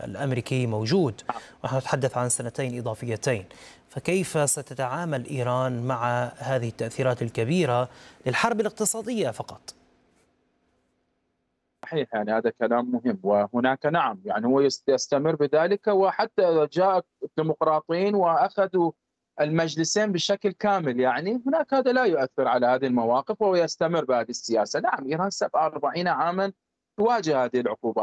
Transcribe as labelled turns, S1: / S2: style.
S1: الأمريكي موجود، ونحن نتحدث عن سنتين إضافيتين. فكيف ستتعامل إيران مع هذه التأثيرات الكبيرة للحرب الاقتصادية فقط؟
S2: صحيح، يعني هذا كلام مهم، وهناك نعم يعني هو يستمر بذلك، وحتى إذا جاء الديمقراطيين وأخذوا المجلسين بشكل كامل يعني هناك هذا لا يؤثر على هذه المواقف، وهو يستمر بهذه السياسة. نعم، إيران 47 عاما تواجه هذه العقوبات.